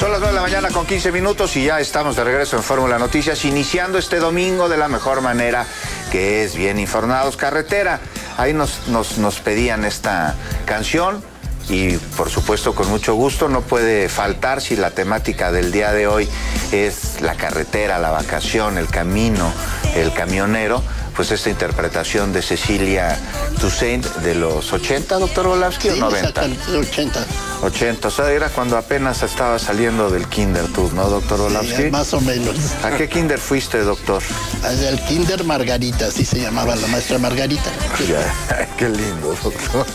Son las 9 de la mañana con 15 minutos y ya estamos de regreso en Fórmula Noticias, iniciando este domingo de la mejor manera, que es bien informados. Carretera, ahí nos pedían esta canción y por supuesto con mucho gusto no puede faltar, si la temática del día de hoy es la carretera, la vacación, el camino, el camionero, pues esta interpretación de Cecilia Toussaint de los 80, doctor Volavsky, sí, o 90. 80. 80, o sea, era cuando apenas estaba saliendo del kinder tú, ¿no, doctor Volavsky? Sí, más o menos. ¿A qué kinder fuiste, doctor? Al kinder Margarita, así se llamaba la maestra Margarita. Ya, qué lindo, doctor.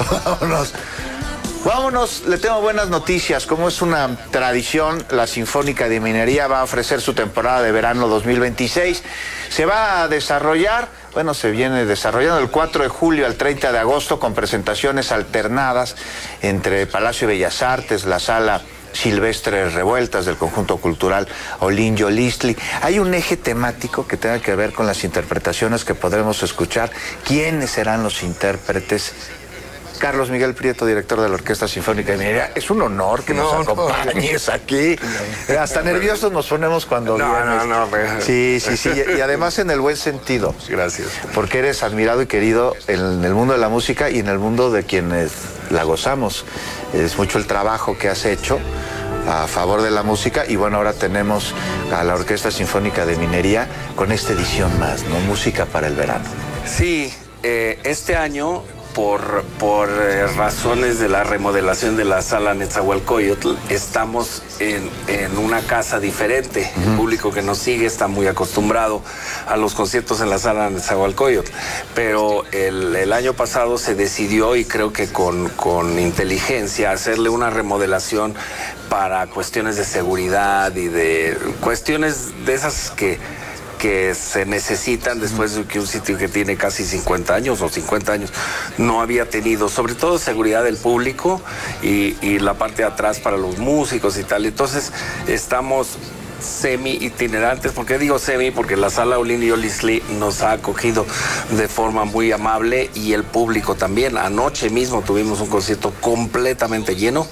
Vámonos, le tengo buenas noticias. Como es una tradición, la Sinfónica de Minería va a ofrecer su temporada de verano 2026. Se va a desarrollar, se viene desarrollando el 4 de julio al 30 de agosto con presentaciones alternadas entre Palacio de Bellas Artes, la Sala Silvestre Revueltas del Conjunto Cultural Olinjo Listli. Hay un eje temático que tenga que ver con las interpretaciones que podremos escuchar. ¿Quiénes serán los intérpretes? Carlos Miguel Prieto, director de la Orquesta Sinfónica de Minería, es un honor que nos acompañes aquí. Hasta nerviosos nos ponemos cuando vienes. Sí, y además en el buen sentido. Gracias. Porque eres admirado y querido en el mundo de la música y en el mundo de quienes la gozamos. Es mucho el trabajo que has hecho a favor de la música y ahora tenemos a la Orquesta Sinfónica de Minería con esta edición más, ¿no? Música para el verano. Sí, este año por razones de la remodelación de la sala Netzahualcóyotl, estamos en una casa diferente. El público que nos sigue está muy acostumbrado a los conciertos en la sala Netzahualcóyotl, pero el año pasado se decidió, y creo que con inteligencia, hacerle una remodelación para cuestiones de seguridad y de cuestiones de esas que se necesitan después de que un sitio que tiene casi 50 años o 50 años no había tenido, sobre todo seguridad del público y la parte de atrás para los músicos y tal. Entonces estamos semi-itinerantes. ¿Por qué digo semi? Porque la sala Olinjo Listli nos ha acogido de forma muy amable y el público también. Anoche mismo tuvimos un concierto completamente lleno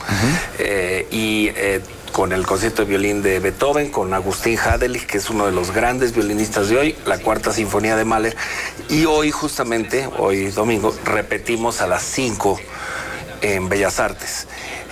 con el concierto de violín de Beethoven, con Agustín Hadelich, que es uno de los grandes violinistas de hoy, la Cuarta Sinfonía de Mahler, y hoy justamente, hoy domingo, repetimos a las 5 en Bellas Artes.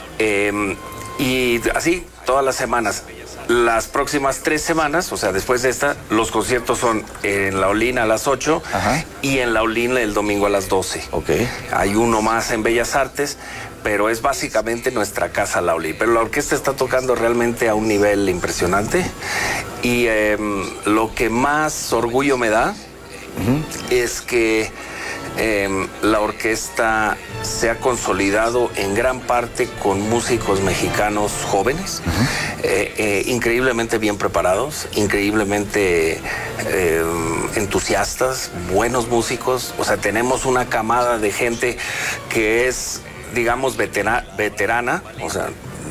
Y así todas las semanas. Las próximas 3 semanas, o sea, después de esta, los conciertos son en la Olin a las 8 y en la Olin el domingo a las 12. Okay. Hay uno más en Bellas Artes, pero es básicamente nuestra casa la Olin. Pero la orquesta está tocando realmente a un nivel impresionante y lo que más orgullo me da es que la orquesta se ha consolidado en gran parte con músicos mexicanos jóvenes, increíblemente bien preparados, increíblemente entusiastas, buenos músicos. O sea, tenemos una camada de gente que es, digamos, veterana, o sea,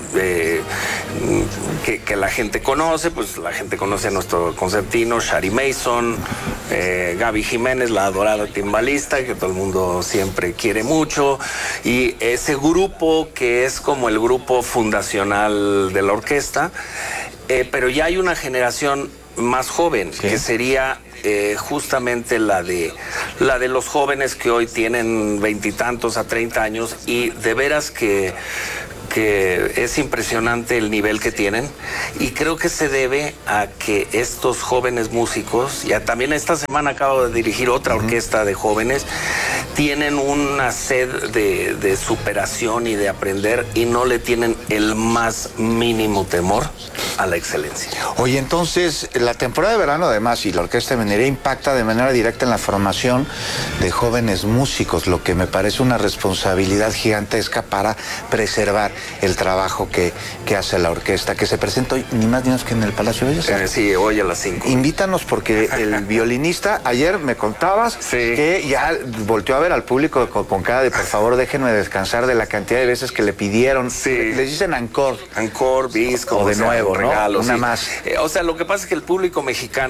que la gente conoce. Pues la gente conoce a nuestro concertino, Shari Mason, Gaby Jiménez, la adorada timbalista, que todo el mundo siempre quiere mucho, y ese grupo que es como el grupo fundacional de la orquesta, pero ya hay una generación más joven, que sería justamente la de los jóvenes que hoy tienen 20 y tantos a 30 años, y de veras que es impresionante el nivel que tienen, y creo que se debe a que estos jóvenes músicos, ya también esta semana acabo de dirigir otra orquesta de jóvenes, tienen una sed de superación y de aprender, y no le tienen el más mínimo temor a la excelencia. Oye, entonces, la temporada de verano además y la Orquesta de Minería impacta de manera directa en la formación de jóvenes músicos, lo que me parece una responsabilidad gigantesca para preservar el trabajo que hace la orquesta, que se presenta hoy ni más ni menos que en el Palacio de Bellas Artes. Sí, hoy a las 5. Invítanos, porque el violinista, ayer me contabas que ya volteó a ver al público con cara de por favor déjenme descansar de la cantidad de veces que le pidieron. Les dicen encore. Encore, bis, como o de nuevo, ¿no? regalos, una más. O sea, lo que pasa es que el público mexicano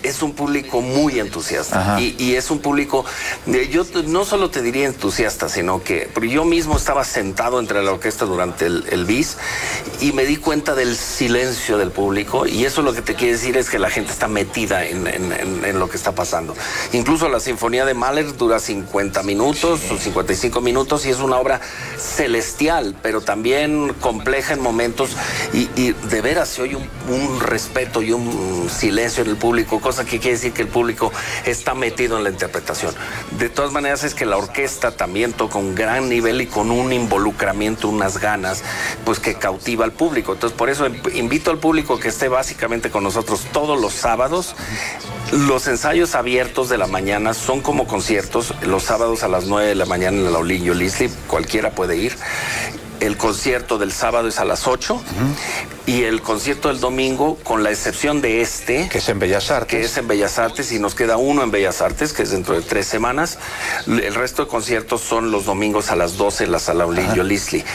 es un público muy entusiasta. Y es un público, yo no solo te diría entusiasta, sino que yo mismo estaba sentado entre la orquesta durante el bis y me di cuenta del silencio del público, y eso lo que te quiere decir es que la gente está metida en lo que está pasando. Incluso la Sinfonía de Mahler dura 50 minutos o 55 minutos y es una obra celestial, pero también compleja en momentos, y de veras se oye un respeto y un silencio en el público, cosa que quiere decir que el público está metido en la interpretación. De todas maneras es que la orquesta también toca un gran nivel y con un involucramiento, unas ganas, pues que cautiva al público. Entonces por eso invito al público que esté básicamente con nosotros todos los sábados. Los ensayos abiertos de la mañana son como conciertos, los sábados a las 9 de la mañana en el Aulillo Lisli, cualquiera puede ir. El concierto del sábado es a las 8 y el concierto del domingo, con la excepción de que es en Bellas Artes. Que es en Bellas Artes, y nos queda uno en Bellas Artes, que es dentro de 3 semanas. El resto de conciertos son los domingos a las 12 en la sala Aulillo Lisli.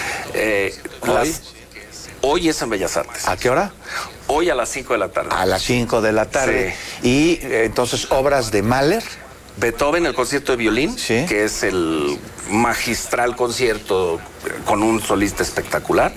Hoy es en Bellas Artes. ¿A qué hora? Hoy a las 5 de la tarde. A las 5 de la tarde. Sí. Y entonces, obras de Mahler. Beethoven, el concierto de violín, que es el magistral concierto con un solista espectacular,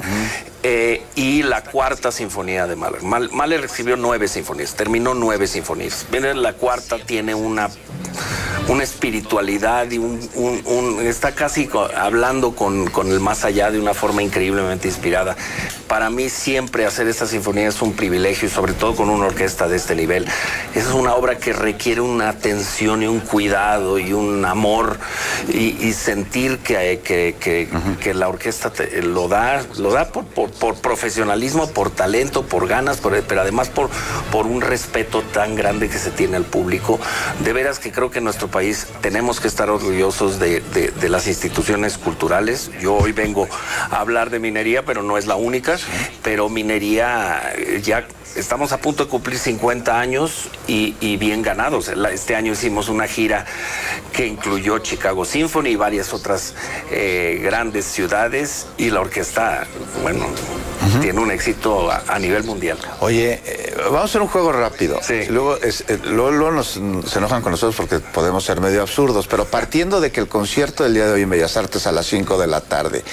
y la cuarta sinfonía de Mahler. Mahler escribió 9 sinfonías, terminó 9 sinfonías. La cuarta tiene una espiritualidad y está casi hablando con el más allá de una forma increíblemente inspirada. Para mí siempre hacer esta sinfonía es un privilegio, y sobre todo con una orquesta de este nivel. Es una obra que requiere una atención y un cuidado y un amor, y sentir que la orquesta lo da por profesionalismo, por talento, por ganas, pero además por un respeto tan grande que se tiene al público. De veras que creo que en nuestro país tenemos que estar orgullosos de las instituciones culturales. Yo hoy vengo a hablar de minería, pero no es la única. Pero minería, ya estamos a punto de cumplir 50 años y bien ganados. Este año hicimos una gira que incluyó Chicago Symphony y varias otras grandes ciudades, y la orquesta, bueno, tiene un éxito a nivel mundial. Oye, vamos a hacer un juego rápido. Sí. Luego se enojan con nosotros porque podemos ser medio absurdos, pero partiendo de que el concierto del día de hoy en Bellas Artes a las 5 de la tarde,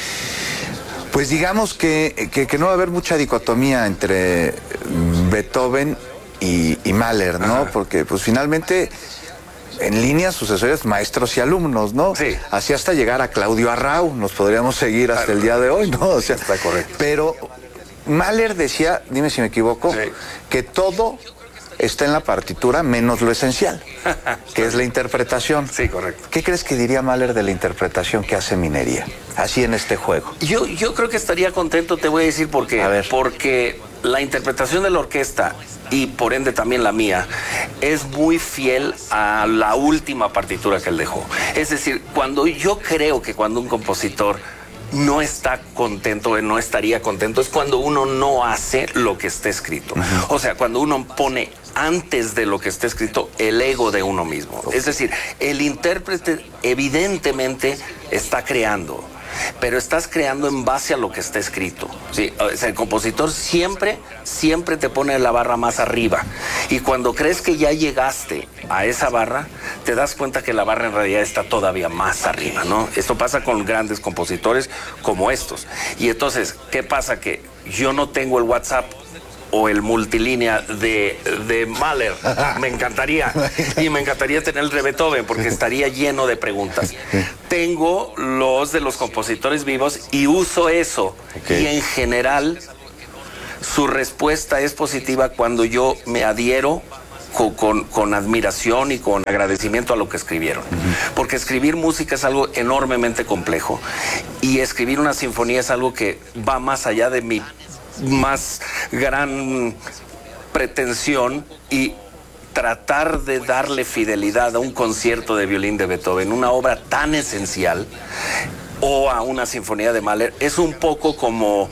pues digamos que no va a haber mucha dicotomía entre Beethoven y Mahler, ¿no? Porque pues finalmente en líneas sucesorias, maestros y alumnos, ¿no? Sí. Así hasta llegar a Claudio Arrau, nos podríamos seguir hasta el día de hoy, ¿no? O sea, está correcto. Pero Mahler decía, dime si me equivoco, que todo está en la partitura menos lo esencial, que es la interpretación. Sí, correcto. ¿Qué crees que diría Mahler de la interpretación que hace Minería, así en este juego? Yo creo que estaría contento, te voy a decir por qué. A ver. Porque la interpretación de la orquesta, y por ende también la mía, es muy fiel a la última partitura que él dejó. Es decir, yo creo que cuando un compositor no está contento, no estaría contento, es cuando uno no hace lo que está escrito. O sea, cuando uno pone antes de lo que está escrito el ego de uno mismo. Es decir, el intérprete evidentemente está creando, pero estás creando en base a lo que está escrito. ¿Sí? O sea, el compositor siempre te pone la barra más arriba, y cuando crees que ya llegaste a esa barra, te das cuenta que la barra en realidad está todavía más arriba, ¿no? Esto pasa con grandes compositores como estos. Y entonces, ¿qué pasa? Que yo no tengo el WhatsApp o el multilínea de Mahler. Me encantaría. Y me encantaría tener el de Beethoven, porque estaría lleno de preguntas. Tengo los de los compositores vivos y uso eso. Y en general, su respuesta es positiva cuando yo me adhiero con admiración y con agradecimiento a lo que escribieron. Porque escribir música es algo enormemente complejo, y escribir una sinfonía es algo que va más allá de mi más gran pretensión, y tratar de darle fidelidad a un concierto de violín de Beethoven, una obra tan esencial, o a una sinfonía de Mahler, es un poco como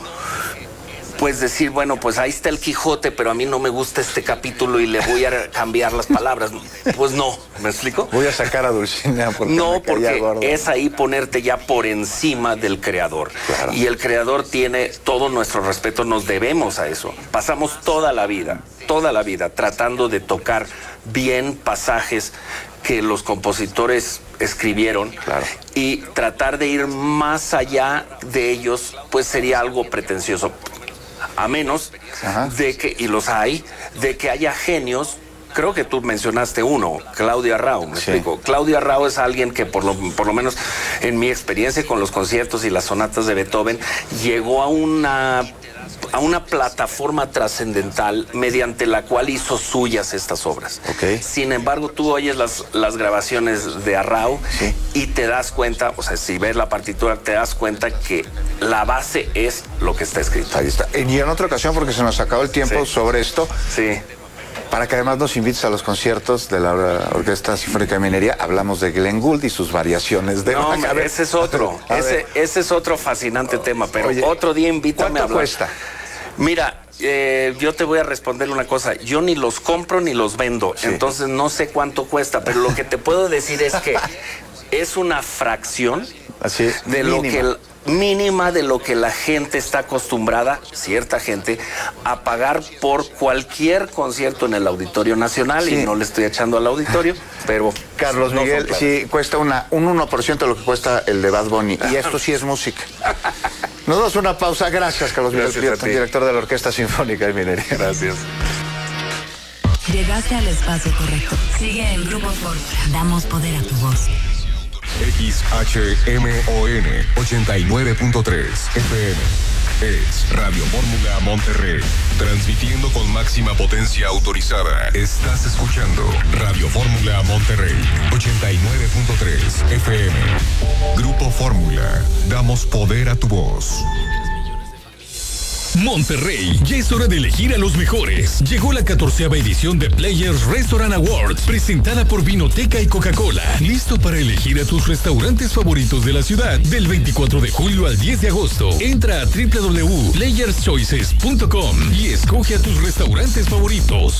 pues decir, bueno, pues ahí está el Quijote, pero a mí no me gusta este capítulo y le voy a cambiar las palabras. Pues no, ¿me explico? Voy a sacar a Dulcinea porque no, porque es ahí ponerte ya por encima del creador. Claro. Y el creador tiene todo nuestro respeto, nos debemos a eso. Pasamos toda la vida tratando de tocar bien pasajes que los compositores escribieron, claro, y tratar de ir más allá de ellos, pues sería algo pretencioso. A menos de que, y los hay, de que haya genios. Creo que tú mencionaste uno, Claudio Arrau, me explico. Claudio Arrau es alguien que por lo menos en mi experiencia con los conciertos y las sonatas de Beethoven, llegó a una plataforma trascendental mediante la cual hizo suyas estas obras. Okay. Sin embargo, tú oyes las grabaciones de Arrau y te das cuenta, o sea, si ves la partitura, te das cuenta que la base es lo que está escrito. Ahí está. Y en otra ocasión, porque se nos acabó el tiempo sobre esto, para que además nos invites a los conciertos de la Orquesta Sinfónica de Minería, hablamos de Glenn Gould y sus variaciones de... No, ese es otro, ese es otro fascinante tema, pero otro día invítame a hablar. ¿Cuánto cuesta? Mira, yo te voy a responder una cosa, yo ni los compro ni los vendo, entonces no sé cuánto cuesta, pero lo que te puedo decir es que es una fracción de lo que... mínima de lo que la gente está acostumbrada, cierta gente, a pagar por cualquier concierto en el Auditorio Nacional, y no le estoy echando al auditorio, pero... Carlos Miguel, sí, cuesta un 1% de lo que cuesta el de Bad Bunny, y esto sí es música. Nos damos una pausa. Gracias, Carlos Miguel Prieto, director de la Orquesta Sinfónica de Minería. Gracias. Llegaste al espacio correcto. Sigue en Grupo Fórmula. Damos poder a tu voz. XHMON 89.3 FM es Radio Fórmula Monterrey, transmitiendo con máxima potencia autorizada. Estás escuchando Radio Fórmula Monterrey 89.3 FM. Grupo Fórmula, damos poder a tu voz. Monterrey, ya es hora de elegir a los mejores. Llegó la 14ª edición de Players Restaurant Awards, presentada por Vinoteca y Coca-Cola. Listo para elegir a tus restaurantes favoritos de la ciudad. Del 24 de julio al 10 de agosto. Entra a www.playerschoices.com y escoge a tus restaurantes favoritos.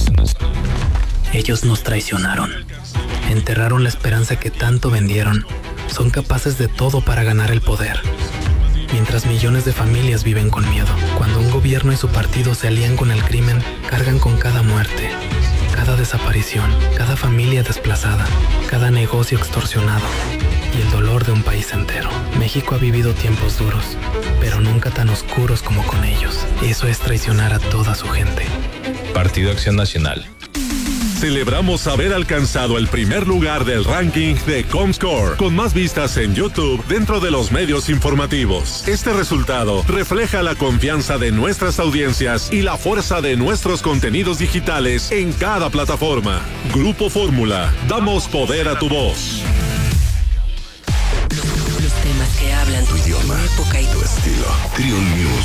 Ellos nos traicionaron. Enterraron la esperanza que tanto vendieron. Son capaces de todo para ganar el poder. Mientras millones de familias viven con miedo. Cuando un gobierno y su partido se alían con el crimen, cargan con cada muerte, cada desaparición, cada familia desplazada, cada negocio extorsionado y el dolor de un país entero. México ha vivido tiempos duros, pero nunca tan oscuros como con ellos. Eso es traicionar a toda su gente. Partido Acción Nacional. Celebramos haber alcanzado el primer lugar del ranking de Comscore, con más vistas en YouTube dentro de los medios informativos. Este resultado refleja la confianza de nuestras audiencias y la fuerza de nuestros contenidos digitales en cada plataforma. Grupo Fórmula, damos poder a tu voz. Los temas que hablan Tu idioma, tu época y tu estilo. Trion News.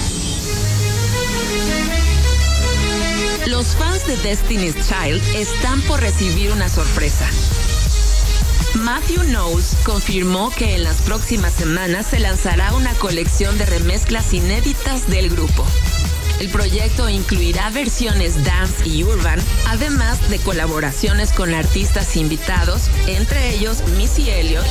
Los fans de Destiny's Child están por recibir una sorpresa. Matthew Knowles confirmó que en las próximas semanas se lanzará una colección de remezclas inéditas del grupo. El proyecto incluirá versiones dance y urban, además de colaboraciones con artistas invitados, entre ellos Missy Elliott,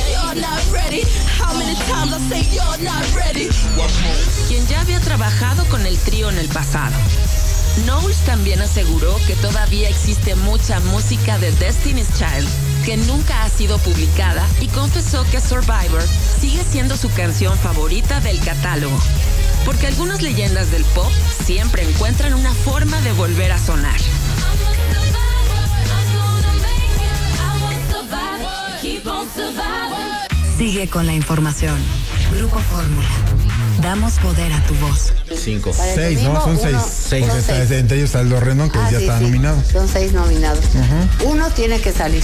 quien ya había trabajado con el trío en el pasado. Knowles también aseguró que todavía existe mucha música de Destiny's Child que nunca ha sido publicada y confesó que Survivor sigue siendo su canción favorita del catálogo, porque algunas leyendas del pop siempre encuentran una forma de volver a sonar. Sigue con la información. Grupo Fórmula. Damos poder a tu voz. 5. 6, ¿no? Son 6. 6. Entre ellos está el Renón, que ya está nominado. Son 6 nominados. Uno tiene que salir.